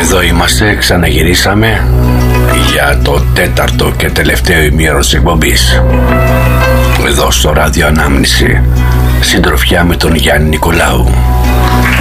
Εδώ είμαστε, ξαναγυρίσαμε για το τέταρτο και τελευταίο ημίωρο της εκπομπής. Εδώ στο Ράδιο Ανάμνηση, συντροφιά με τον Γιάννη Νικολάου.